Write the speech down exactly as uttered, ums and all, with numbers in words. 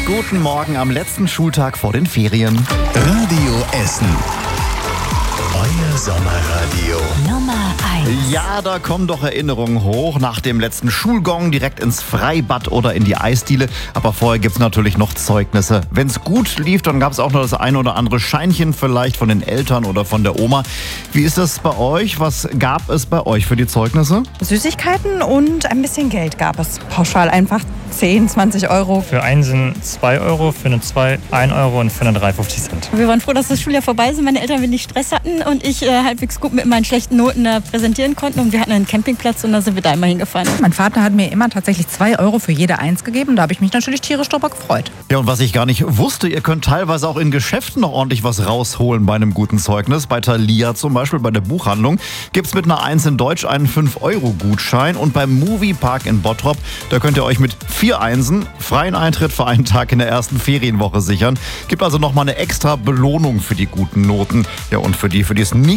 Guten Morgen am letzten Schultag vor den Ferien. Radio Essen. Euer Sommerradio. Nummer eins. Ja, da kommen doch Erinnerungen hoch nach dem letzten Schulgong direkt ins Freibad oder in die Eisdiele. Aber vorher gibt's natürlich noch Zeugnisse. Wenn's gut lief, dann gab's auch noch das ein oder andere Scheinchen, vielleicht von den Eltern oder von der Oma. Wie ist das bei euch? Was gab es bei euch für die Zeugnisse? Süßigkeiten und ein bisschen Geld gab es. Pauschal einfach zehn, zwanzig Euro. Für einen sind zwei Euro, für eine zwei ein Euro und für eine drei fünfzig Cent. Wir waren froh, dass das Schuljahr vorbei ist, meine Eltern wenig Stress hatten und ich äh, halbwegs gut mit meinen schlechten Noten äh, präsentieren konnten. Und wir hatten einen Campingplatz und da sind wir da immer hingefahren. Mein Vater hat mir immer tatsächlich zwei Euro für jede Eins gegeben. Da habe ich mich natürlich tierisch drüber gefreut. Ja, und was ich gar nicht wusste, ihr könnt teilweise auch in Geschäften noch ordentlich was rausholen bei einem guten Zeugnis. Bei Thalia zum Beispiel, bei der Buchhandlung, gibt's mit einer Eins in Deutsch einen fünf Euro Gutschein. Und beim Moviepark in Bottrop, da könnt ihr euch mit vier Einsen freien Eintritt für einen Tag in der ersten Ferienwoche sichern. Gibt also nochmal eine extra Belohnung für die guten Noten. Ja, und für die, für die es nie